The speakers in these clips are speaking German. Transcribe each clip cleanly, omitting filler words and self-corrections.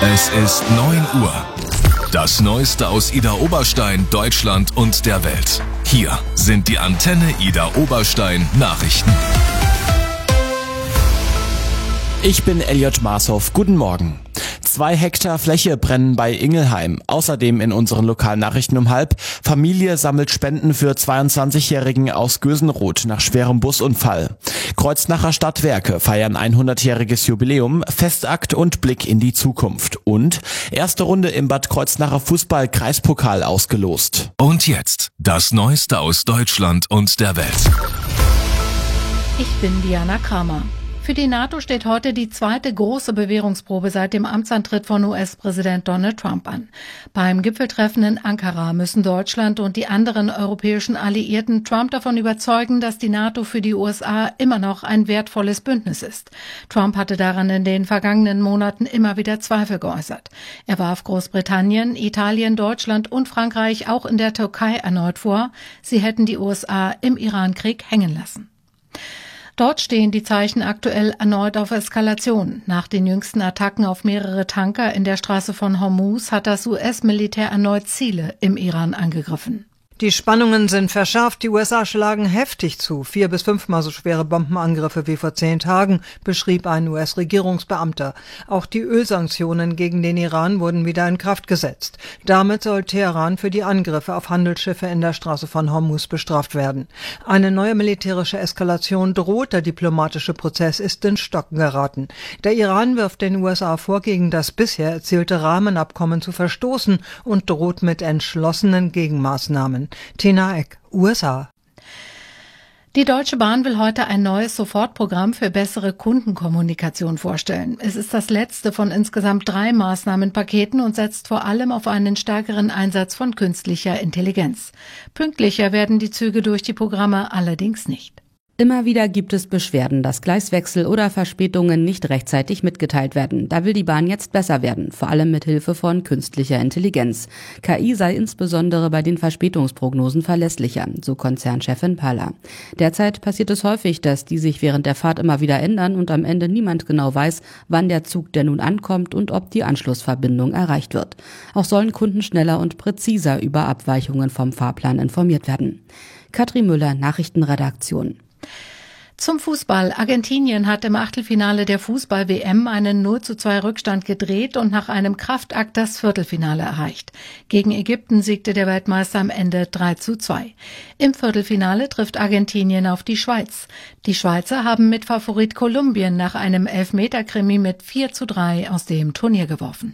Es ist 9 Uhr. Das Neueste aus Idar Oberstein, Deutschland und der Welt. Hier sind die Antenne Idar Oberstein Nachrichten. Ich bin Elliot Marshoff. Guten Morgen. 2 Hektar Fläche brennen bei Ingelheim. Außerdem in unseren Lokalnachrichten um 12:30. Familie sammelt Spenden für 22-Jährigen aus Gösenroth nach schwerem Busunfall. Kreuznacher Stadtwerke feiern 100-jähriges Jubiläum, Festakt und Blick in die Zukunft. Und erste Runde im Bad Kreuznacher Fußball-Kreispokal ausgelost. Und jetzt das Neueste aus Deutschland und der Welt. Ich bin Diana Kramer. Für die NATO steht heute die zweite große Bewährungsprobe seit dem Amtsantritt von US-Präsident Donald Trump an. Beim Gipfeltreffen in Ankara müssen Deutschland und die anderen europäischen Alliierten Trump davon überzeugen, dass die NATO für die USA immer noch ein wertvolles Bündnis ist. Trump hatte daran in den vergangenen Monaten immer wieder Zweifel geäußert. Er warf Großbritannien, Italien, Deutschland und Frankreich auch in der Türkei erneut vor, sie hätten die USA im Irankrieg hängen lassen. Dort stehen die Zeichen aktuell erneut auf Eskalation. Nach den jüngsten Attacken auf mehrere Tanker in der Straße von Hormuz hat das US-Militär erneut Ziele im Iran angegriffen. Die Spannungen sind verschärft, die USA schlagen heftig zu. 4- bis 5-mal so schwere Bombenangriffe wie vor 10 Tagen, beschrieb ein US-Regierungsbeamter. Auch die Ölsanktionen gegen den Iran wurden wieder in Kraft gesetzt. Damit soll Teheran für die Angriffe auf Handelsschiffe in der Straße von Hormuz bestraft werden. Eine neue militärische Eskalation droht, der diplomatische Prozess ist ins Stocken geraten. Der Iran wirft den USA vor, gegen das bisher erzielte Rahmenabkommen zu verstoßen und droht mit entschlossenen Gegenmaßnahmen. Tina Eck, USA. Die Deutsche Bahn will heute ein neues Sofortprogramm für bessere Kundenkommunikation vorstellen. Es ist das letzte von insgesamt 3 Maßnahmenpaketen und setzt vor allem auf einen stärkeren Einsatz von künstlicher Intelligenz. Pünktlicher werden die Züge durch die Programme allerdings nicht. Immer wieder gibt es Beschwerden, dass Gleiswechsel oder Verspätungen nicht rechtzeitig mitgeteilt werden. Da will die Bahn jetzt besser werden, vor allem mit Hilfe von künstlicher Intelligenz. KI sei insbesondere bei den Verspätungsprognosen verlässlicher, so Konzernchefin Paller. Derzeit passiert es häufig, dass die sich während der Fahrt immer wieder ändern und am Ende niemand genau weiß, wann der Zug denn nun ankommt und ob die Anschlussverbindung erreicht wird. Auch sollen Kunden schneller und präziser über Abweichungen vom Fahrplan informiert werden. Katrin Müller, Nachrichtenredaktion. Zum Fußball. Argentinien hat im Achtelfinale der Fußball-WM einen 0:2 Rückstand gedreht und nach einem Kraftakt das Viertelfinale erreicht. Gegen Ägypten siegte der Weltmeister am Ende 3:2. Im Viertelfinale trifft Argentinien auf die Schweiz. Die Schweizer haben mit Favorit Kolumbien nach einem Elfmeter-Krimi mit 4:3 aus dem Turnier geworfen.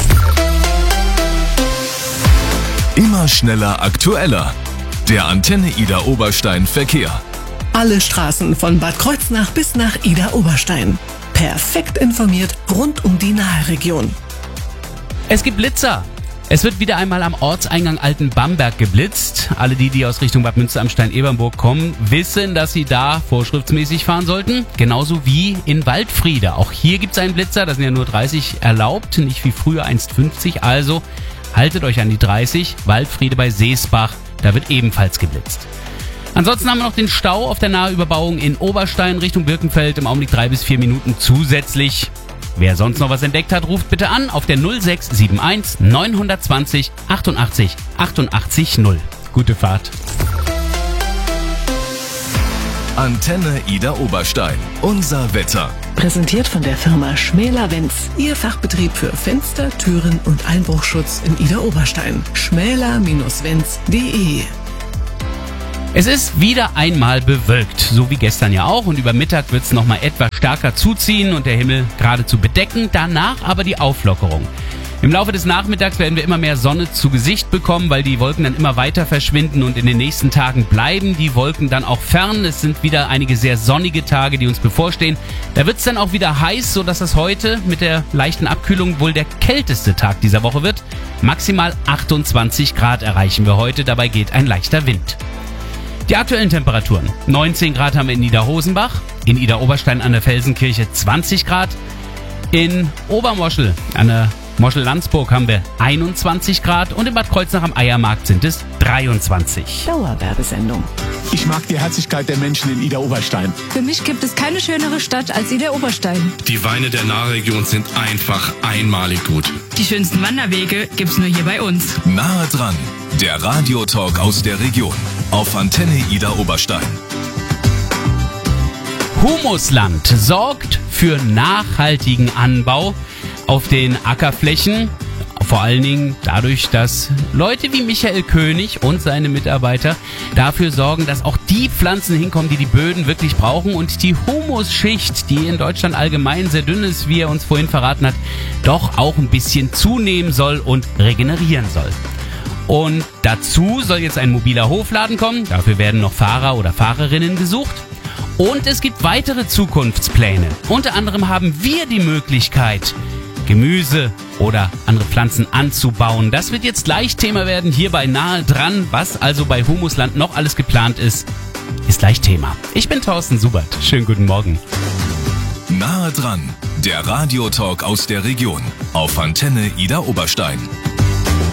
Immer schneller, aktueller. Der Antenne Idar Oberstein Verkehr. Alle Straßen von Bad Kreuznach bis nach Idar Oberstein. Perfekt informiert rund um die Naheregion. Es gibt Blitzer. Es wird wieder einmal am Ortseingang Alten Bamberg geblitzt. Alle die aus Richtung Bad Münster am Stein-Ebernburg kommen, wissen, dass sie da vorschriftsmäßig fahren sollten. Genauso wie in Waldfriede. Auch hier gibt es einen Blitzer, da sind ja nur 30 erlaubt, nicht wie früher 1,50. Also haltet euch an die 30. Waldfriede bei Seesbach, da wird ebenfalls geblitzt. Ansonsten haben wir noch den Stau auf der Nahüberbauung in Oberstein Richtung Birkenfeld, im Augenblick 3 bis 4 Minuten zusätzlich. Wer sonst noch was entdeckt hat, ruft bitte an auf der 0671 920 88 88 0. Gute Fahrt. Antenne Idar Oberstein. Unser Wetter. Präsentiert von der Firma Schmäler-Wenz. Ihr Fachbetrieb für Fenster, Türen und Einbruchschutz in Idar Oberstein. schmäler-wenz.de. Es ist wieder einmal bewölkt, so wie gestern ja auch, und über Mittag wird es nochmal etwas stärker zuziehen und der Himmel geradezu bedecken, danach aber die Auflockerung. Im Laufe des Nachmittags werden wir immer mehr Sonne zu Gesicht bekommen, weil die Wolken dann immer weiter verschwinden und in den nächsten Tagen bleiben die Wolken dann auch fern. Es sind wieder einige sehr sonnige Tage, die uns bevorstehen. Da wird es dann auch wieder heiß, sodass es heute mit der leichten Abkühlung wohl der kälteste Tag dieser Woche wird. Maximal 28 Grad erreichen wir heute, dabei geht ein leichter Wind. Die aktuellen Temperaturen. 19 Grad haben wir in Niederhosenbach, in Idar Oberstein an der Felsenkirche 20 Grad, in Obermoschel an der Moschel-Landsburg haben wir 21 Grad und in Bad Kreuznach am Eiermarkt sind es 23. Dauerwerbesendung. Ich mag die Herzlichkeit der Menschen in Idar-Oberstein. Für mich gibt es keine schönere Stadt als Idar-Oberstein. Die Weine der Nahregion sind einfach einmalig gut. Die schönsten Wanderwege gibt's nur hier bei uns. Nahe dran, der Radiotalk aus der Region auf Antenne Idar-Oberstein. Humusland sorgt für nachhaltigen Anbau auf den Ackerflächen. Vor allen Dingen dadurch, dass Leute wie Michael König und seine Mitarbeiter dafür sorgen, dass auch die Pflanzen hinkommen, die die Böden wirklich brauchen und die Humusschicht, die in Deutschland allgemein sehr dünn ist, wie er uns vorhin verraten hat, doch auch ein bisschen zunehmen soll und regenerieren soll. Und dazu soll jetzt ein mobiler Hofladen kommen. Dafür werden noch Fahrer oder Fahrerinnen gesucht. Und es gibt weitere Zukunftspläne. Unter anderem haben wir die Möglichkeit, Gemüse oder andere Pflanzen anzubauen. Das wird jetzt gleich Thema werden hier bei Nahe dran. Was also bei Humusland noch alles geplant ist gleich Thema. Ich bin Thorsten Subert. Schönen guten Morgen. Nahe dran, der Radiotalk aus der Region auf Antenne Idar-Oberstein.